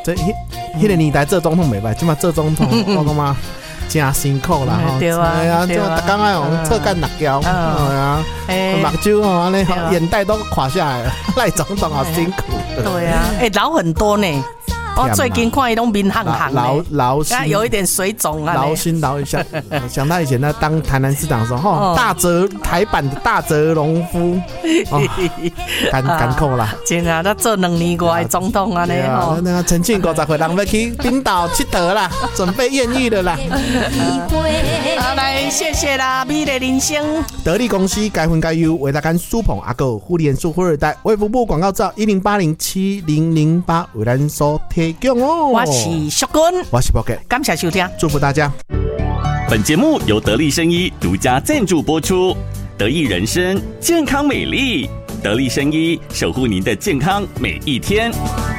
这迄个年代做总统袂歹，即马做总统我感觉真辛苦啦吼。 对啊， 就逐工爱用侧干辣椒，对啊，目睭吼安尼，眼袋都垮下来了。赖总统好辛苦。 对啊，老很多呢。我最近看伊拢面憨憨的， 劳心， 有一点水肿啊。 劳心劳一下，想他以前他当台南市长的时候，台版的大泽隆夫，艰苦啦。 真啊，他做2年外的总统啊， 那个陈庆50岁人要去冰岛佚佗啦，准备艳遇了啦。 好，来谢谢啦，美丽人生。 得力公司该分该优，为大家苏捧阿狗互联数富二代，卫福部广告照10807008为咱所提供哦。 我是淑君， 我是博哥， 感谢收听， 祝福大家。 本节目由得力生医独家赞助播出，得意人生健康美丽，得力生医守护您的健康每一天。